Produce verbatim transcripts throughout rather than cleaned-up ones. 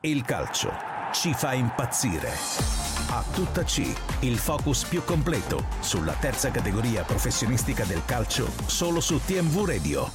Il calcio ci fa impazzire. A tutta C, il focus più completo sulla terza categoria professionistica del calcio, solo su T M V Radio.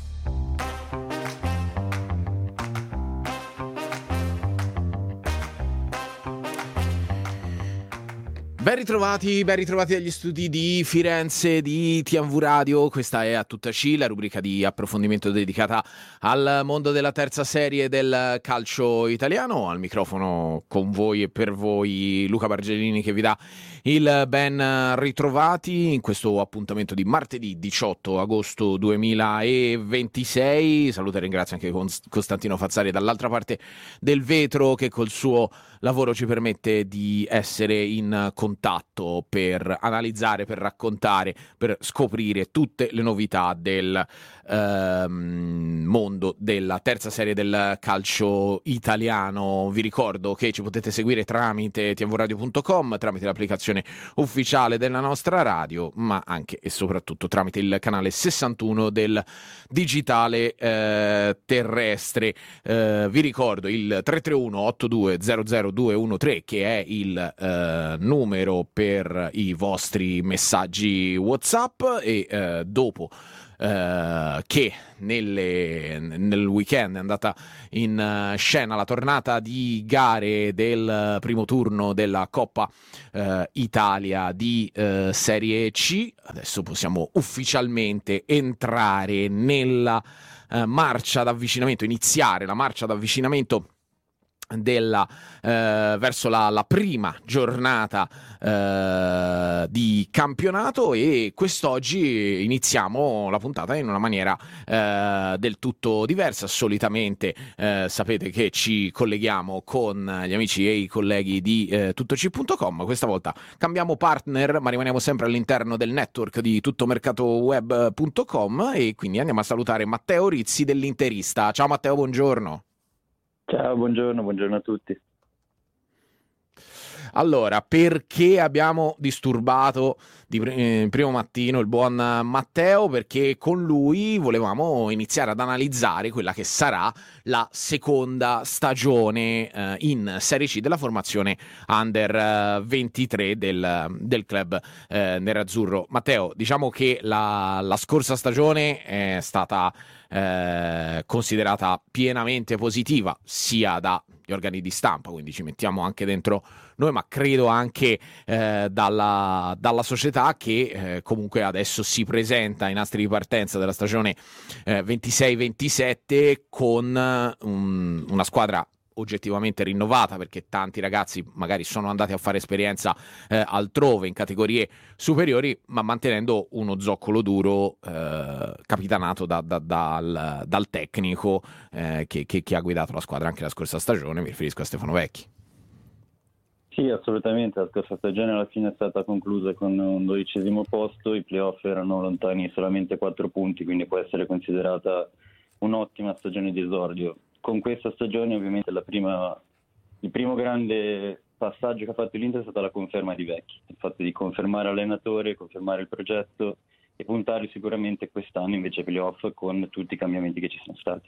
Ben ritrovati, ben ritrovati dagli studi di Firenze di T M V Radio. Questa è A Tutta C, la rubrica di approfondimento dedicata al mondo della terza serie del calcio italiano. Al microfono con voi e per voi Luca Bargellini, che vi dà il ben ritrovati in questo appuntamento di martedì diciotto agosto duemilaventisei. Saluto e ringrazio anche Costantino Fazzari dall'altra parte del vetro, che col suo lavoro ci permette di essere in contatto per analizzare, per raccontare, per scoprire tutte le novità del ehm, mondo della terza serie del calcio italiano. Vi ricordo che ci potete seguire tramite t m v radio punto com, tramite l'applicazione ufficiale della nostra radio, ma anche e soprattutto tramite il canale sessantuno del digitale eh, terrestre. Eh, vi ricordo il tre tre uno otto due zero zero due uno tre, che è il eh, numero per i vostri messaggi WhatsApp, e eh, dopo Uh, che nelle, nel weekend è andata in uh, scena la tornata di gare del primo turno della Coppa uh, Italia di uh, Serie C. Adesso possiamo ufficialmente entrare nella uh, marcia d'avvicinamento, iniziare la marcia d'avvicinamento della eh, verso la, la prima giornata eh, di campionato, e quest'oggi iniziamo la puntata in una maniera eh, del tutto diversa. Solitamente eh, sapete che ci colleghiamo con gli amici e i colleghi di eh, tuttoc punto com. Questa volta cambiamo partner, ma rimaniamo sempre all'interno del network di tuttomercatoweb punto com, e quindi andiamo a salutare Matteo Rizzi dell'Interista. Ciao Matteo, buongiorno. Ciao, buongiorno, buongiorno a tutti. Allora, perché abbiamo disturbato di eh, primo mattino il buon Matteo? Perché con lui volevamo iniziare ad analizzare quella che sarà la seconda stagione eh, in Serie C della formazione Under ventitré del, del club eh, nerazzurro. Matteo, diciamo che la, la scorsa stagione è stata eh, considerata pienamente positiva sia dagli organi di stampa, quindi ci mettiamo anche dentro noi, ma credo anche eh, dalla, dalla società, che eh, comunque adesso si presenta ai nastri di partenza della stagione eh, ventisei ventisette con um, una squadra oggettivamente rinnovata, perché tanti ragazzi magari sono andati a fare esperienza eh, altrove in categorie superiori, ma mantenendo uno zoccolo duro eh, capitanato da, da, dal, dal tecnico eh, che, che, che ha guidato la squadra anche la scorsa stagione. Mi riferisco a Stefano Vecchi. Sì, assolutamente. La scorsa stagione alla fine è stata conclusa con un dodicesimo posto, i playoff erano lontani solamente quattro punti, quindi può essere considerata un'ottima stagione di esordio. Con questa stagione ovviamente la prima, il primo grande passaggio che ha fatto l'Inter è stata la conferma di Vecchi, il fatto di confermare allenatore, confermare il progetto e puntare sicuramente quest'anno invece ai playoff con tutti i cambiamenti che ci sono stati.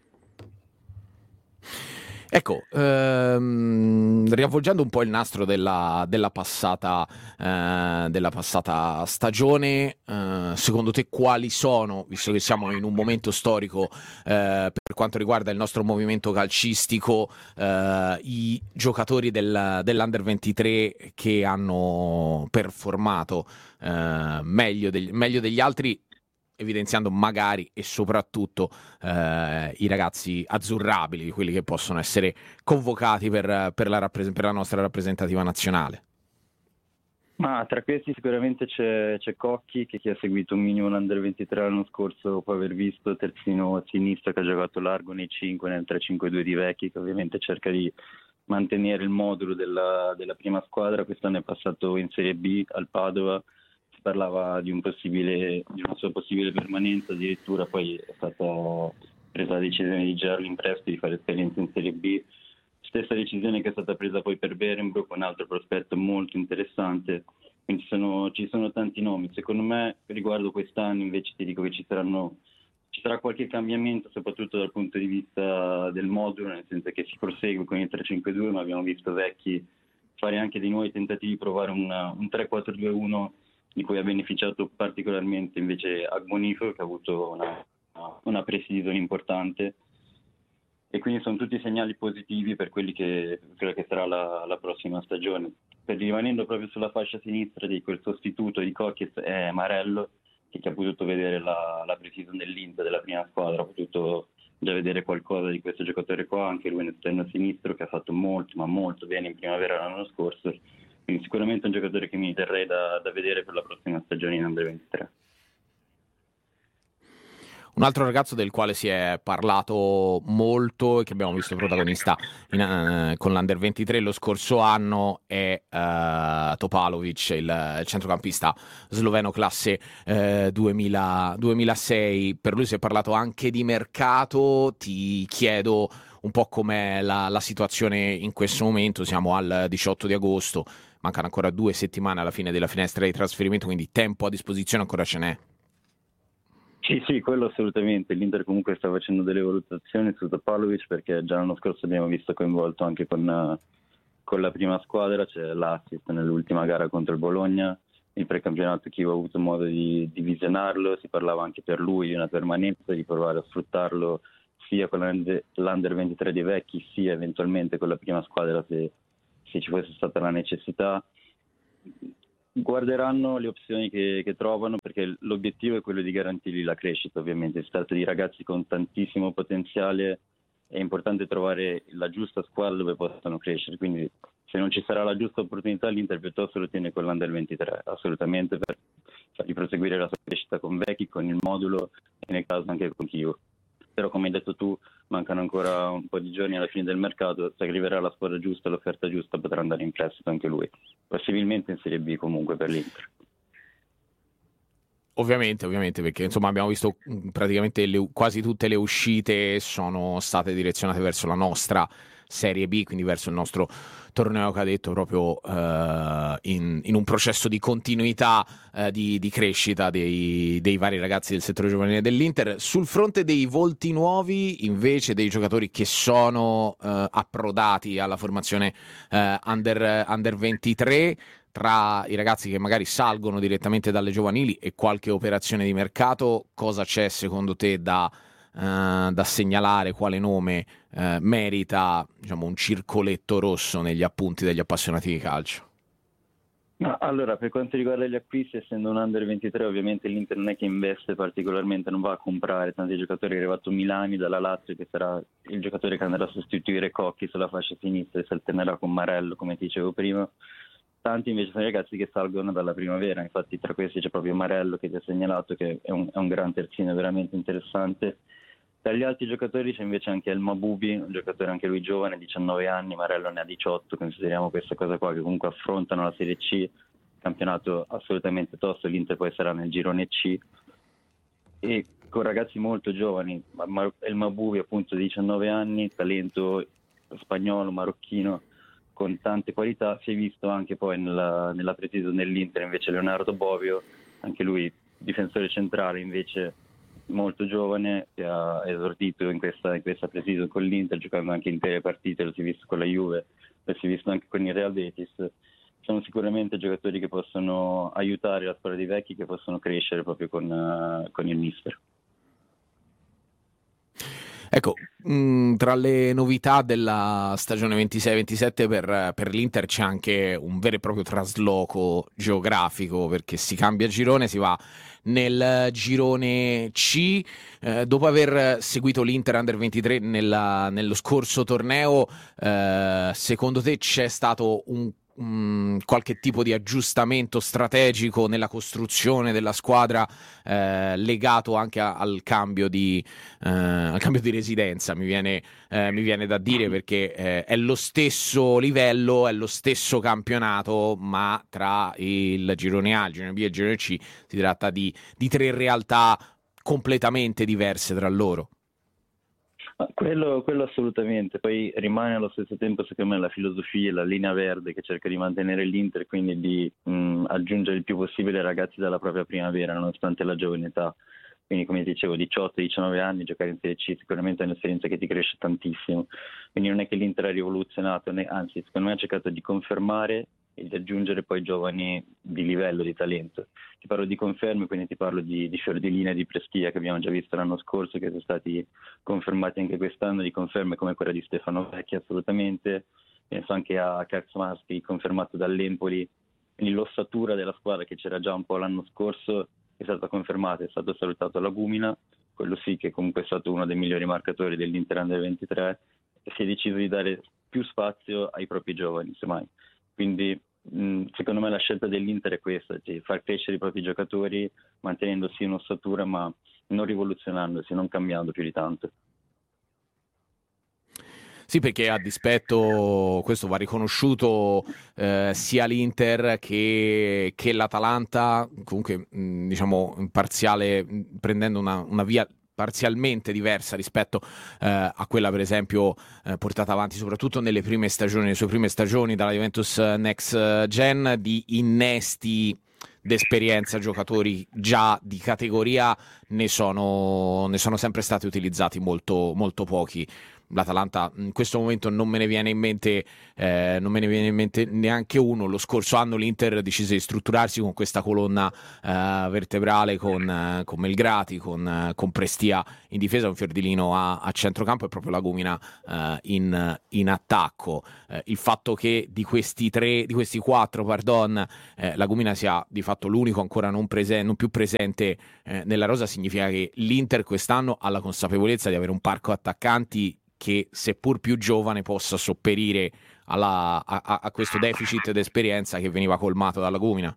Ecco, ehm, riavvolgendo un po' il nastro della, della, passata, eh, della passata stagione, eh, secondo te quali sono, visto che siamo in un momento storico eh, per quanto riguarda il nostro movimento calcistico, eh, i giocatori del, dell'Under ventitré che hanno performato eh, meglio, degli, meglio degli altri, evidenziando magari e soprattutto eh, i ragazzi azzurrabili, quelli che possono essere convocati per, per, la, rappres- per la nostra rappresentativa nazionale? Ma tra questi sicuramente c'è, c'è Cocchi, che chi ha seguito un minimo l'Under ventitré l'anno scorso può aver visto, terzino a sinistra, che ha giocato largo nei cinque, nel tre cinque due di Vecchi, che ovviamente cerca di mantenere il modulo della, della prima squadra. Quest'anno è passato in Serie B al Padova, parlava di un possibile di una sua possibile permanenza, addirittura poi è stata presa la decisione di girarlo in prestito, di fare esperienza in Serie B, stessa decisione che è stata presa poi per Berenbrook, un altro prospetto molto interessante. Quindi sono, ci sono tanti nomi. Secondo me, riguardo quest'anno invece ti dico che ci saranno ci sarà qualche cambiamento, soprattutto dal punto di vista del modulo, nel senso che si prosegue con il tre cinque due, ma abbiamo visto Vecchi fare anche dei nuovi tentativi di provare una, un tre quattro due uno di cui ha beneficiato particolarmente invece Agbonifo, che ha avuto una, una pre-season importante, e quindi sono tutti segnali positivi per quelli che quella che sarà la, la prossima stagione. Per rimanendo proprio sulla fascia sinistra di quel sostituto di Cockez è Marello, che chi ha potuto vedere la, la pre-season dell'Inter della prima squadra ha potuto già vedere qualcosa di questo giocatore qua, anche lui nel esterno sinistro, che ha fatto molto ma molto bene in primavera l'anno scorso, quindi sicuramente un giocatore che mi terrei da, da vedere per la prossima stagione in Under ventitré. Un altro ragazzo del quale si è parlato molto e che abbiamo visto protagonista in, uh, con l'Under ventitré lo scorso anno è uh, Topalovic, il, il centrocampista sloveno classe uh, duemila, duemilasei. Per lui si è parlato anche di mercato. Ti chiedo un po' com'è la, la situazione in questo momento. Siamo al diciotto di agosto, mancano ancora due settimane alla fine della finestra di trasferimento, quindi tempo a disposizione ancora ce n'è. Sì, sì, quello assolutamente. L'Inter comunque sta facendo delle valutazioni su Topalovic, perché già l'anno scorso abbiamo visto coinvolto anche con, con la prima squadra. C'è l'assist nell'ultima gara contro il Bologna, il precampionato, chi aveva avuto modo di, di visionarlo, si parlava anche per lui di una permanenza, di provare a sfruttarlo sia con l'Under ventitré dei Vecchi, sia eventualmente con la prima squadra se, se ci fosse stata la necessità. Guarderanno le opzioni che, che trovano, perché l'obiettivo è quello di garantirgli la crescita. Ovviamente si tratta di ragazzi con tantissimo potenziale, è importante trovare la giusta squadra dove possano crescere, quindi se non ci sarà la giusta opportunità l'Inter piuttosto lo tiene con l'Under ventitré, assolutamente, per fargli proseguire la sua crescita con Vecchi, con il modulo e nel caso anche con Chievo. Però come hai detto tu, mancano ancora un po' di giorni alla fine del mercato, se arriverà la squadra giusta, l'offerta giusta, potrà andare in prestito anche lui, possibilmente in Serie B comunque per l'Inter. Ovviamente, ovviamente, perché insomma abbiamo visto praticamente le, quasi tutte le uscite sono state direzionate verso la nostra Serie B, quindi verso il nostro torneo cadetto, proprio uh, in, in un processo di continuità uh, di, di crescita dei, dei vari ragazzi del settore giovanile dell'Inter. Sul fronte dei volti nuovi, invece, dei giocatori che sono uh, approdati alla formazione uh, under, under ventitré, tra i ragazzi che magari salgono direttamente dalle giovanili e qualche operazione di mercato, cosa c'è secondo te da, uh, da segnalare? Quale nome uh, merita, diciamo, un circoletto rosso negli appunti degli appassionati di calcio? No, allora, per quanto riguarda gli acquisti, essendo un Under ventitré, ovviamente l'Inter non è che investe particolarmente, non va a comprare tanti giocatori. È arrivato Milani dalla Lazio, che sarà il giocatore che andrà a sostituire Cocchi sulla fascia sinistra e si alternerà con Marello, come ti dicevo prima. Tanti invece sono i ragazzi che salgono dalla primavera, infatti tra questi c'è proprio Marello, che ti ha segnalato, che è un, è un gran terzino veramente interessante. Tra gli altri giocatori c'è invece anche El Mabubi, un giocatore anche lui giovane, diciannove anni, Marello ne ha diciotto, consideriamo questa cosa qua, che comunque affrontano la Serie C, campionato assolutamente tosto, l'Inter poi sarà nel girone C, e con ragazzi molto giovani. El Mabubi appunto diciannove anni, talento spagnolo, marocchino, con tante qualità. Si è visto anche poi nella, nella pre-season dell'Inter invece Leonardo Bovio, anche lui difensore centrale invece molto giovane, che ha esordito in questa, in questa pre-season con l'Inter, giocando anche intere partite, lo si è visto con la Juve, lo si è visto anche con il Real Betis. Sono sicuramente giocatori che possono aiutare la squadra dei Vecchi, che possono crescere proprio con, uh, con il mister. Ecco, mh, tra le novità della stagione ventisei ventisette per, per l'Inter c'è anche un vero e proprio trasloco geografico, perché si cambia girone, si va nel girone C. Eh, dopo aver seguito l'Inter Under ventitré nella, nello scorso torneo, eh, secondo te c'è stato un Um, qualche tipo di aggiustamento strategico nella costruzione della squadra, eh, legato anche a, al cambio di eh, al cambio di residenza, mi viene, eh, mi viene da dire, perché eh, è lo stesso livello, è lo stesso campionato, ma tra il girone A, il girone B e il girone C si tratta di, di tre realtà completamente diverse tra loro. Quello, quello assolutamente, poi rimane allo stesso tempo secondo me la filosofia, la linea verde che cerca di mantenere l'Inter, quindi di mh, aggiungere il più possibile ragazzi dalla propria primavera nonostante la giovane età. quindi come dicevo diciotto diciannove anni, giocare in Serie C sicuramente è un'esperienza che ti cresce tantissimo, quindi non è che l'Inter ha rivoluzionato, né, anzi secondo me ha cercato di confermare e di aggiungere poi giovani di livello, di talento. Ti parlo di conferme, quindi ti parlo di, di Fiordilina e di Preschia che abbiamo già visto l'anno scorso, che sono stati confermati anche quest'anno, di conferme come quella di Stefano Vecchi assolutamente, penso anche a Kaczmarski confermato dall'Empoli, quindi l'ossatura della squadra che c'era già un po' l'anno scorso è stata confermata, è stato salutato Lagumina, quello sì che comunque è stato uno dei migliori marcatori dell'Inter Under ventitré, e si è deciso di dare più spazio ai propri giovani, semmai. Quindi mh, secondo me la scelta dell'Inter è questa, di far crescere i propri giocatori mantenendosi un'ossatura ma non rivoluzionandosi, non cambiando più di tanto. Sì, perché a dispetto, questo va riconosciuto, eh, sia l'Inter che, che l'Atalanta, comunque mh, diciamo in parziale, mh, prendendo una, una via parzialmente diversa rispetto eh, a quella per esempio eh, portata avanti soprattutto nelle prime stagioni, le sue prime stagioni dalla Juventus Next Gen, di innesti d'esperienza, giocatori già di categoria ne sono, ne sono sempre stati utilizzati molto, molto pochi. L'Atalanta in questo momento non me ne viene in mente eh, non me ne viene in mente neanche uno. Lo scorso anno l'Inter decise di strutturarsi con questa colonna eh, vertebrale con, eh, con Melgrati, con, eh, con Prestia in difesa, un Fiordilino a, a centrocampo e proprio Lagumina eh, in, in attacco. Eh, il fatto che di questi tre, di questi quattro, pardon, eh, Lagumina sia di fatto l'unico ancora non, presen- non più presente eh, nella rosa significa che l'Inter quest'anno ha la consapevolezza di avere un parco attaccanti che seppur più giovane possa sopperire alla, a, a questo deficit d'esperienza che veniva colmato dalla Lagumina.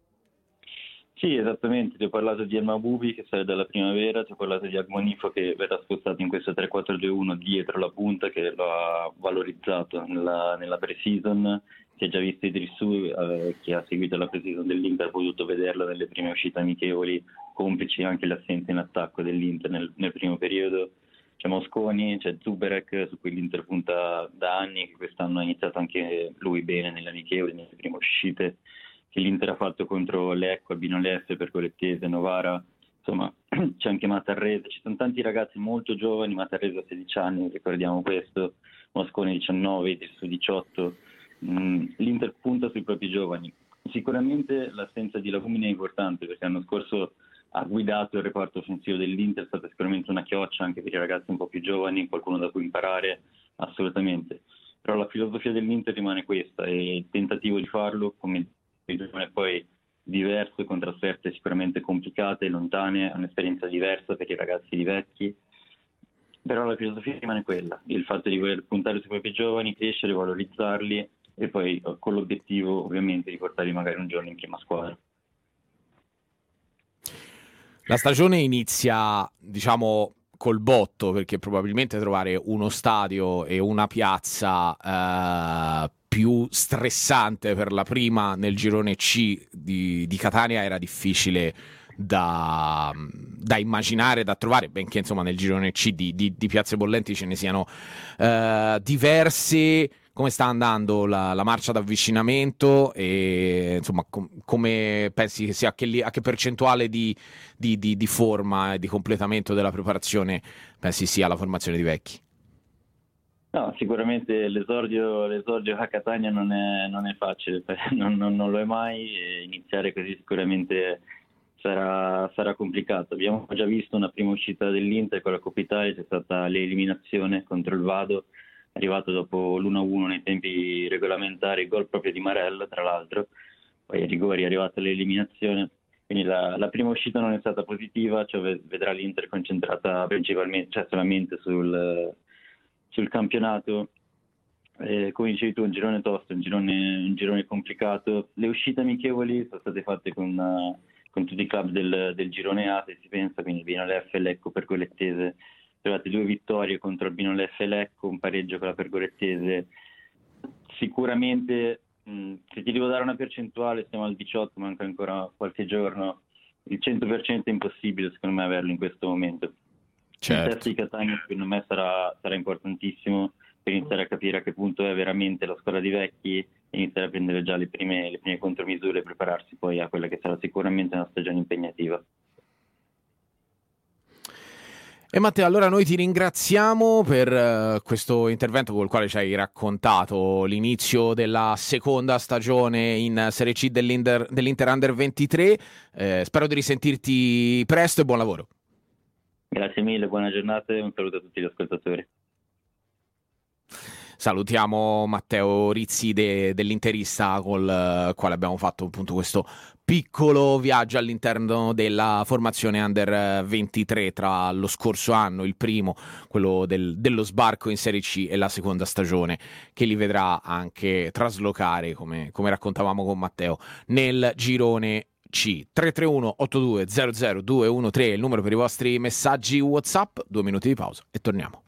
Sì, esattamente, ti ho parlato di Elma Bubi che sale dalla primavera, ti ho parlato di Agmonifo che verrà spostato in questo tre quattro due uno dietro la punta, che lo ha valorizzato nella, nella pre-season. Si è già visto Idrissou, eh, che ha seguito la pre-season dell'Inter, ha potuto vederlo nelle prime uscite amichevoli, complici anche l'assenza in attacco dell'Inter nel, nel primo periodo. C'è Mosconi, c'è Zuberek, su cui l'Inter punta da anni, che quest'anno ha iniziato anche lui bene nelle amichevoli, nelle prime uscite che l'Inter ha fatto contro Lecco, Albino Leffe, Percolettese, Novara, insomma c'è anche Matarrese, ci sono tanti ragazzi molto giovani, Matarrese ha sedici anni, ricordiamo questo, Mosconi diciannove, su diciotto, mm, l'Inter punta sui propri giovani. Sicuramente l'assenza di Lagumina è importante perché l'anno scorso ha guidato il reparto offensivo dell'Inter, è stata sicuramente una chioccia anche per i ragazzi un po' più giovani, qualcuno da cui imparare, assolutamente. Però la filosofia dell'Inter rimane questa e il tentativo di farlo, come è poi diverso, con trasferte sicuramente complicate, lontane, è un'esperienza diversa per i ragazzi di vecchi, però la filosofia rimane quella, il fatto di voler puntare sui propri giovani, crescere, valorizzarli e poi con l'obiettivo ovviamente di portarli magari un giorno in prima squadra. La stagione inizia, diciamo, col botto, perché probabilmente trovare uno stadio e una piazza eh, più stressante per la prima nel girone C di, di Catania era difficile da, da immaginare, da trovare, benché insomma nel girone C di, di, di piazze bollenti ce ne siano eh, diverse. Come sta andando la, la marcia d'avvicinamento e insomma com- come pensi che sia, a che, a che percentuale di, di, di, di forma e di completamento della preparazione pensi sia la formazione di Vecchi? No, sicuramente l'esordio, l'esordio a Catania non è, non è facile, non, non, non lo è mai, e iniziare così sicuramente sarà, sarà complicato. Abbiamo già visto una prima uscita dell'Inter con la Coppa Italia, c'è stata l'eliminazione contro il Vado, arrivato dopo l'uno a uno nei tempi regolamentari, gol proprio di Marella tra l'altro, poi ai rigori è arrivata l'eliminazione, quindi la, la prima uscita non è stata positiva, cioè vedrà l'Inter concentrata principalmente, cioè solamente sul, sul campionato. Eh, come dicevi tu, un girone tosto, un girone, un girone complicato. Le uscite amichevoli sono state fatte con, uh, con tutti i club del, del girone A, se si pensa, quindi Bino Leffe, Lecco, Pergolettese. Trovate due vittorie contro il Bino Leffe e Lecco, un pareggio con la Pergolettese. Sicuramente, mh, se ti devo dare una percentuale, siamo al diciotto, manca ancora qualche giorno. Il cento per cento è impossibile, secondo me, averlo in questo momento. Certo. Il test di Catania, secondo me, sarà, sarà importantissimo per iniziare a capire a che punto è veramente la squadra di Vecchi e iniziare a prendere già le prime, le prime contromisure e prepararsi poi a quella che sarà sicuramente una stagione impegnativa. E Matteo, allora noi ti ringraziamo per uh, questo intervento con il quale ci hai raccontato l'inizio della seconda stagione in Serie C dell'Inter, dell'Inter Under ventitré. Eh, spero di risentirti presto e buon lavoro. Grazie mille, buona giornata e un saluto a tutti gli ascoltatori. Salutiamo Matteo Rizzi de, dell'Interista, col uh, quale abbiamo fatto appunto questo piccolo viaggio all'interno della formazione Under ventitré tra lo scorso anno, il primo, quello del, dello sbarco in Serie C, e la seconda stagione che li vedrà anche traslocare, come, come raccontavamo con Matteo, nel girone C. Tre tre uno otto due zero zero due uno tre è il numero per i vostri messaggi WhatsApp. Due minuti di pausa e torniamo.